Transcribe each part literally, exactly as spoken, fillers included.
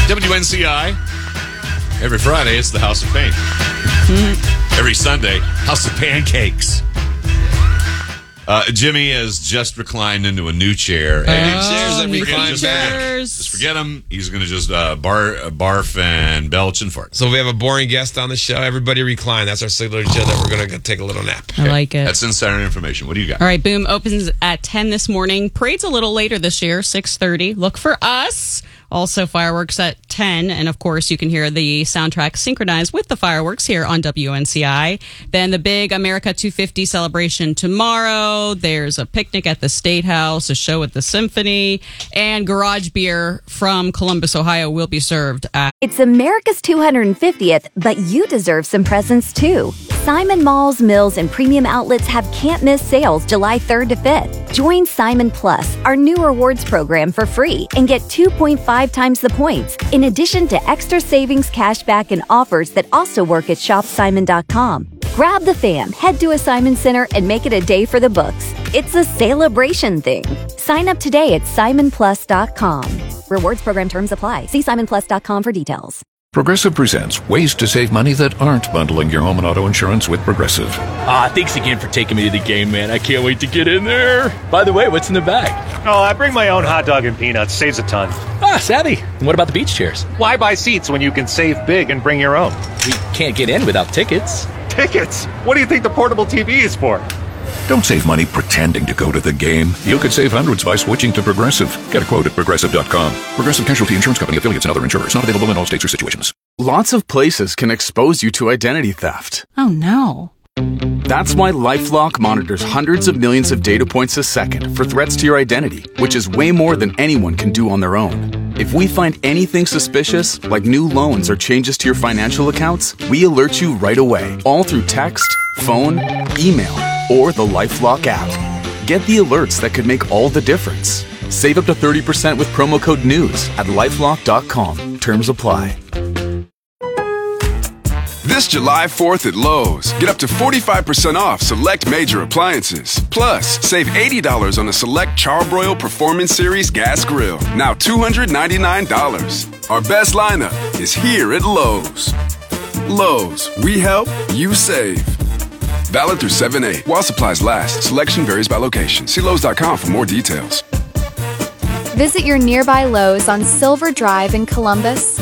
W N C I. Every Friday, it's the House of Pain. Mm-hmm. Every Sunday, House of Pancakes. Uh, Jimmy has just reclined into a new chair. Oh, chairs that recline just, forget just forget him. He's going to just uh, bar, uh, barf and belch and fart. So we have a boring guest on the show. Everybody recline. That's our signature that we're going to take a little nap. I like it. That's insider information. What do you got? All right, Boom opens at ten this morning. Parade's a little later this year, six thirty. Look for us. Also, fireworks at ten. And, of course, you can hear the soundtrack synchronized with the fireworks here on W N C I. Then the big America two fifty celebration tomorrow. There's a picnic at the State House, a show at the Symphony, and garage beer from Columbus, Ohio will be served at... It's America's two hundred fiftieth, but you deserve some presents, too. Simon Malls, Mills, and premium outlets have can't-miss sales July third to fifth. Join Simon Plus, our new rewards program, for free and get two point five times the points, in addition to extra savings, cashback, and offers that also work at shop simon dot com. Grab the fam, head to a Simon Center, and make it a day for the books. It's a celebration thing. Sign up today at simon plus dot com. Rewards program terms apply. See simon plus dot com for details. Progressive presents ways to save money that aren't bundling your home and auto insurance with Progressive. Ah, thanks again for taking me to the game, man. I can't wait to get in there. By the way, what's in the bag? Oh, I bring my own hot dog and peanuts. Saves a ton. Ah, savvy. And what about the beach chairs? Why buy seats when you can save big and bring your own? We can't get in without tickets. Tickets? What do you think the portable T V is for? Don't save money pretending to go to the game. You could save hundreds by switching to Progressive. Get a quote at progressive dot com. Progressive Casualty Insurance Company, affiliates, and other insurers. Not available in all states or situations. Lots of places can expose you to identity theft. Oh, no. That's why LifeLock monitors hundreds of millions of data points a second for threats to your identity, which is way more than anyone can do on their own. If we find anything suspicious, like new loans or changes to your financial accounts, we alert you right away, all through text, phone, email, or the LifeLock app. Get the alerts that could make all the difference. Save up to thirty percent with promo code NEWS at lifelock dot com. Terms apply. This July fourth at Lowe's, get up to forty-five percent off select major appliances. Plus, save eighty dollars on a select Charbroil Performance Series gas grill, now two hundred ninety-nine dollars. Our best lineup is here at Lowe's. Lowe's, we help, you save. Valid through seven eight. While supplies last, selection varies by location. See Lowe's dot com for more details. Visit your nearby Lowe's on Silver Drive in Columbus.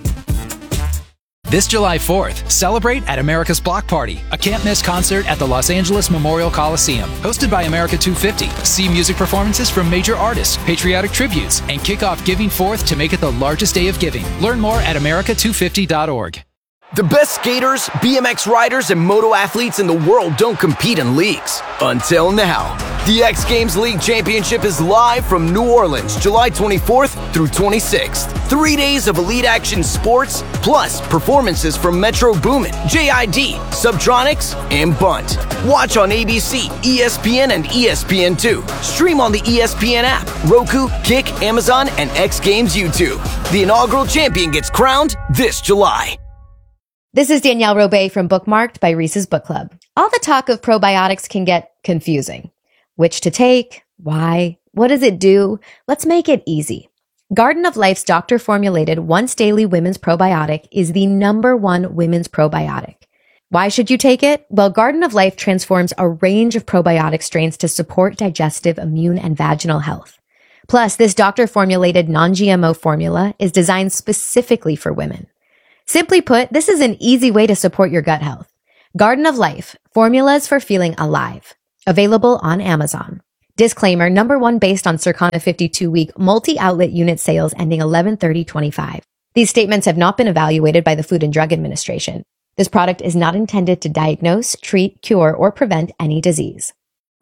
This July fourth, celebrate at America's Block Party, a can't-miss concert at the Los Angeles Memorial Coliseum. Hosted by America two fifty. See music performances from major artists, patriotic tributes, and kick off Giving Fourth to make it the largest day of giving. Learn more at america two fifty dot org. The best skaters, B M X riders, and moto athletes in the world don't compete in leagues. Until now. The X Games League Championship is live from New Orleans, July twenty-fourth through twenty-sixth. Three days of elite action sports, plus performances from Metro Boomin, J I D, Subtronics, and Bunt. Watch on A B C, E S P N, and E S P N two. Stream on the E S P N app, Roku, Kick, Amazon, and X Games YouTube. The inaugural champion gets crowned this July. This is Danielle Robay from Bookmarked by Reese's Book Club. All the talk of probiotics can get confusing. Which to take? Why? What does it do? Let's make it easy. Garden of Life's doctor-formulated once-daily women's probiotic is the number one women's probiotic. Why should you take it? Well, Garden of Life transforms a range of probiotic strains to support digestive, immune, and vaginal health. Plus, this doctor-formulated non-G M O formula is designed specifically for women. Simply put, this is an easy way to support your gut health. Garden of Life, formulas for feeling alive. Available on Amazon. Disclaimer, number one based on Circana fifty-two week multi-outlet unit sales ending eleven thirty twenty-five. These statements have not been evaluated by the Food and Drug Administration. This product is not intended to diagnose, treat, cure, or prevent any disease.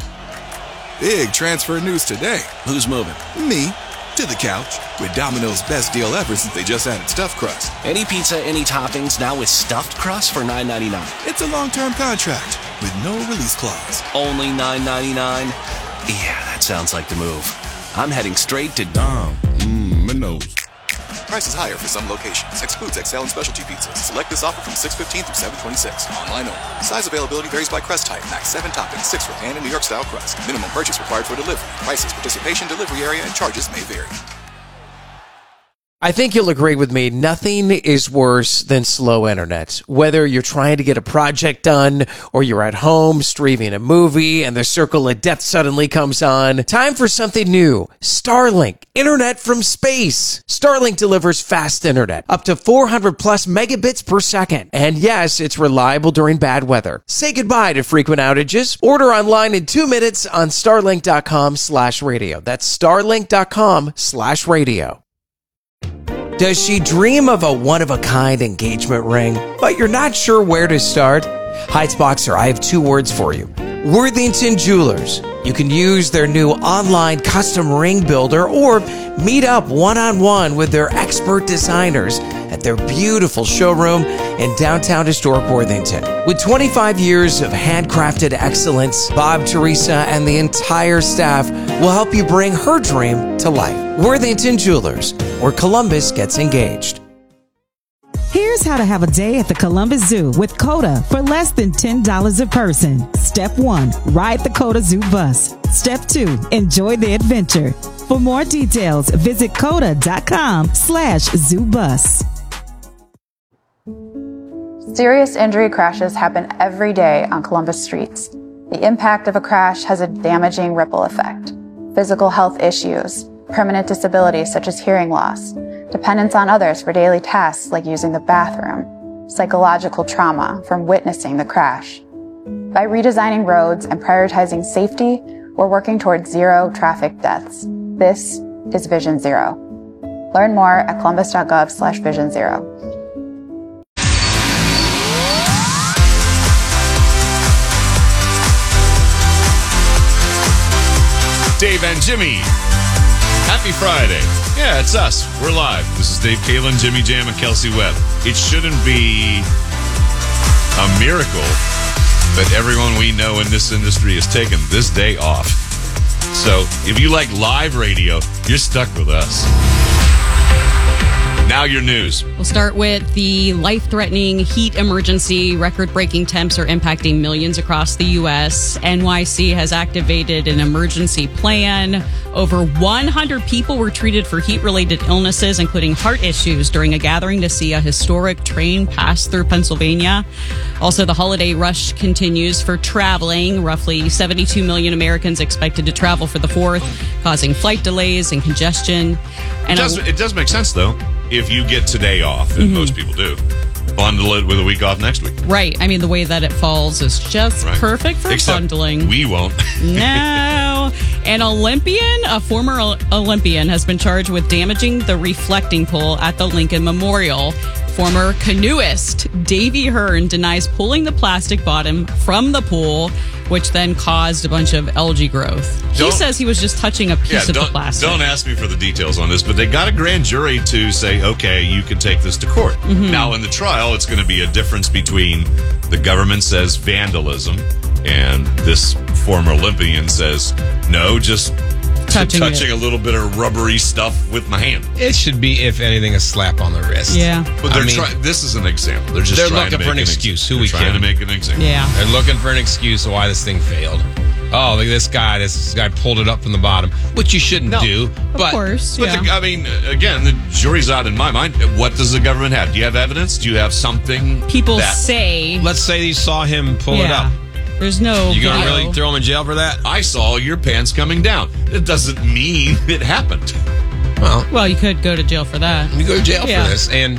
Big transfer news today. Who's moving? Me. To the couch. With Domino's best deal ever since they just added stuffed crust. Any pizza, any toppings, now with stuffed crust for nine ninety-nine. It's a long-term contract with no release clause. Only nine ninety-nine? Yeah, that sounds like the move. I'm heading straight to Dom. Mmm, my nose. Prices higher for some locations. Excludes X L and specialty pizzas. Select this offer from six fifteen through seven twenty-six. Online only. Size availability varies by crust type. Max seven toppings, six for pan and New York style crust. Minimum purchase required for delivery. Prices, participation, delivery area, and charges may vary. I think you'll agree with me. Nothing is worse than slow internet. Whether you're trying to get a project done or you're at home streaming a movie and the circle of death suddenly comes on, time for something new. Starlink, internet from space. Starlink delivers fast internet, up to four hundred plus megabits per second. And yes, it's reliable during bad weather. Say goodbye to frequent outages. Order online in two minutes on starlink.com slash radio. That's starlink.com slash radio. Does she dream of a one-of-a-kind engagement ring, but you're not sure where to start? Heights Boxer, I have two words for you. Worthington Jewelers. You can use their new online custom ring builder or meet up one-on-one with their expert designers at their beautiful showroom in downtown historic Worthington. With twenty-five years of handcrafted excellence, Bob, Teresa, and the entire staff will help you bring her dream to life. Worthington Jewelers, where Columbus gets engaged. Here's how to have a day at the Columbus Zoo with COTA for less than ten dollars a person. Step one, ride the COTA Zoo bus. Step two, enjoy the adventure. For more details, visit COTA.com slash zoo bus. Serious injury crashes happen every day on Columbus streets. The impact of a crash has a damaging ripple effect. Physical health issues, permanent disabilities such as hearing loss, dependence on others for daily tasks like using the bathroom, psychological trauma from witnessing the crash. By redesigning roads and prioritizing safety, we're working towards zero traffic deaths. This is Vision Zero. Learn more at columbus.gov slash vision zero. Dave and Jimmy. Happy Friday. Yeah, it's us. We're live. This is Dave Kalin, Jimmy Jam, and Kelsey Webb. It shouldn't be a miracle that everyone we know in this industry has taken this day off. So if you like live radio, you're stuck with us. Now your news. We'll start with the life-threatening heat emergency. Record-breaking temps are impacting millions across the U S. N Y C has activated an emergency plan. Over one hundred people were treated for heat-related illnesses, including heart issues, during a gathering to see a historic train pass through Pennsylvania. Also, the holiday rush continues for traveling. Roughly seventy-two million Americans expected to travel for the fourth, causing flight delays and congestion. And it, does, it does make sense, though, if you get today off, and mm-hmm. most people do. Bundle it with a week off next week. Right. I mean, the way that it falls is just right. perfect for Except bundling. We won't. No. An Olympian, a former Olympian, has been charged with damaging the reflecting pool at the Lincoln Memorial. Former canoeist Davey Hearn denies pulling the plastic bottom from the pool, which then caused a bunch of algae growth. Don't, he says he was just touching a piece yeah, of the plastic. Don't ask me for the details on this, but they got a grand jury to say, okay, you can take this to court. Mm-hmm. Now, in the trial, it's going to be a difference between the government says vandalism and this former Olympian says, no, just touching, touching a little bit of rubbery stuff with my hand. It should be, if anything, a slap on the wrist. Yeah. But they're I mean, try- this is an example. They're just they're trying looking to for an an excuse. Ex- Who we trying can. to make an example. Yeah. They're looking for an excuse why this thing failed. Oh, look at this guy. This guy pulled it up from the bottom, which you shouldn't no, do. But, of course, but yeah. the, I mean, again, the jury's out in my mind. What does the government have? Do you have evidence? Do you have something? People that, say. Let's say you saw him pull yeah. it up. There's no. You gonna video. really throw him in jail for that? I saw your pants coming down. It doesn't mean it happened. Well, well, you could go to jail for that. You go to jail yeah. for this, and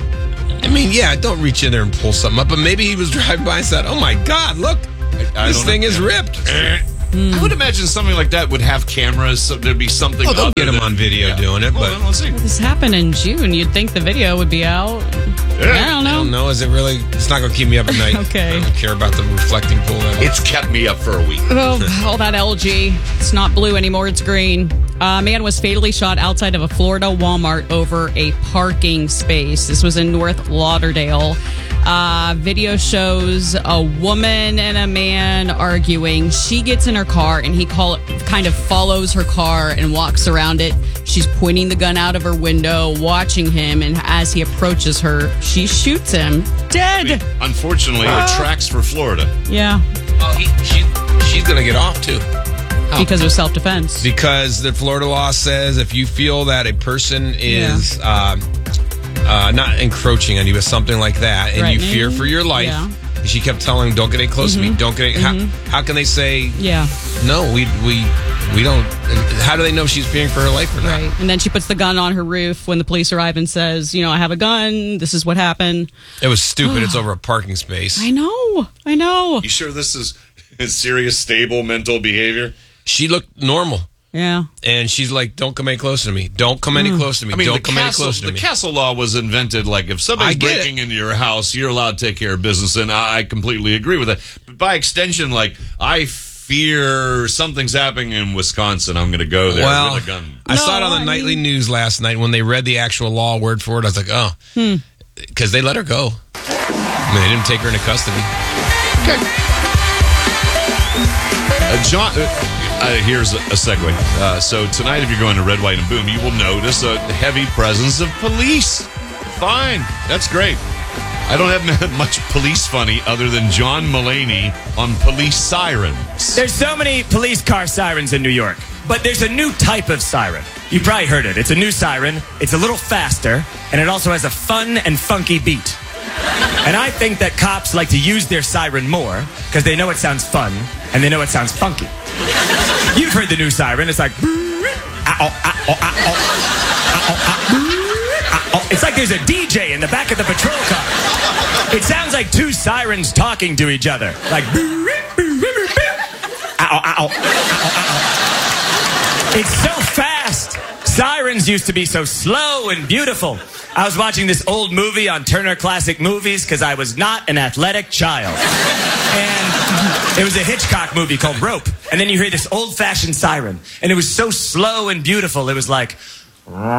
I mean, yeah, don't reach in there and pull something up. But maybe he was driving by and said, "Oh my God, look, I, I this thing know. is ripped." Mm. I would imagine something like that would have cameras. So there'd be something. Oh, they'll get him than, on video yeah. doing it. Well, but then let's see. Well, this happened in June. You'd think the video would be out. Yeah. I don't know. I don't know. Is it really? It's not going to keep me up at night. Okay. I don't care about the reflecting pool. It's kept me up for a week. Oh, all that algae. It's not blue anymore. It's green. A man was fatally shot outside of a Florida Walmart over a parking space. This was in North Lauderdale. Uh, video shows a woman and a man arguing. She gets in her car and he call, kind of follows her car and walks around it. She's pointing the gun out of her window, watching him, and as he approaches her, she shoots him dead. I mean, unfortunately, uh, it tracks for Florida. Yeah. Oh, he, she, she's going to get off too. Because of self-defense. Because the Florida law says if you feel that a person is yeah. uh, uh, not encroaching on you, but something like that, and you fear for your life, yeah. and she kept telling him, don't get any close mm-hmm. to me, don't get any, mm-hmm. how, how can they say, yeah, no, we, we, we don't, how do they know she's fearing for her life or not? Right. And then she puts the gun on her roof when the police arrive and says, you know, I have a gun, this is what happened. It was stupid. It's over a parking space. I know, I know. You sure this is serious, stable mental behavior? She looked normal. Yeah. And she's like, don't come any closer to me. Don't come any closer to me. I mean, don't the come castle, any closer to the me. The castle law was invented like if somebody's breaking it. into your house, you're allowed to take care of business, and I completely agree with that. But by extension, like, I fear something's happening in Wisconsin, I'm going to go there well, with a gun. I no, saw it on the I nightly mean... news last night when they read the actual law word for it. I was like, oh. Because hmm. they let her go. I mean, they didn't take her into custody. Okay. Uh, John, uh, uh, here's a, a segue. Uh, so tonight, if you're going to Red, White, and Boom, you will notice a heavy presence of police. Fine. That's great. I don't have much police funny other than John Mulaney on police sirens. There's so many police car sirens in New York, but there's a new type of siren. You probably heard it. It's a new siren. It's a little faster, and it also has a fun and funky beat. And I think that cops like to use their siren more because they know it sounds fun and they know it sounds funky. You've heard the new siren. It's like... It's like there's a D J in the back of the patrol car. It sounds like two sirens talking to each other. Like... It's so fast. Sirens used to be so slow and beautiful. I was watching this old movie on Turner Classic Movies because I was not an athletic child. And it was a Hitchcock movie called Rope. And then you hear this old-fashioned siren. And it was so slow and beautiful. It was like...